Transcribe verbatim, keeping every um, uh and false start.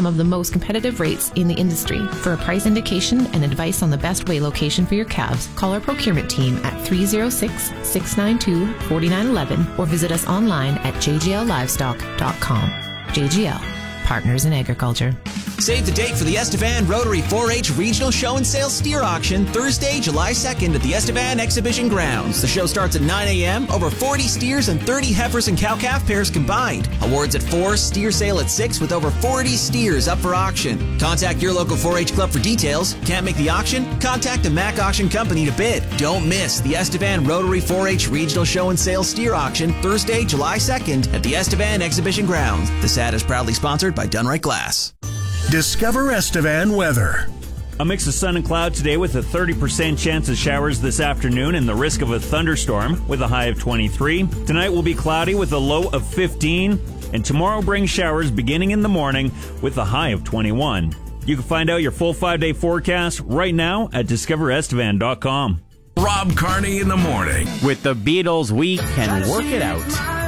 some of the most competitive rates in the industry. For a price indication and advice on the best way location for your calves, call our procurement team at three oh six, six nine two, four nine one one or visit us online at j g l livestock dot com. J G L, Partners in Agriculture. Save the date for the Estevan Rotary four H Regional Show and Sale Steer Auction Thursday, July second at the Estevan Exhibition Grounds. The show starts at nine a.m. Over forty steers and thirty heifers and cow-calf pairs combined. Awards at four, steer sale at six with over forty steers up for auction. Contact your local four H club for details. Can't make the auction? Contact the Mac Auction Company to bid. Don't miss the Estevan Rotary four H Regional Show and Sale Steer Auction Thursday, July second at the Estevan Exhibition Grounds. This ad is proudly sponsored by Dunright Glass. Discover Estevan weather. A mix of sun and cloud today with a thirty percent chance of showers this afternoon and the risk of a thunderstorm with a high of twenty-three. Tonight will be cloudy with a low of fifteen, and tomorrow brings showers beginning in the morning with a high of twenty-one. You can find out your full five-day forecast right now at discover estevan dot com. Rob Carney in the morning. With the Beatles, we can work it out.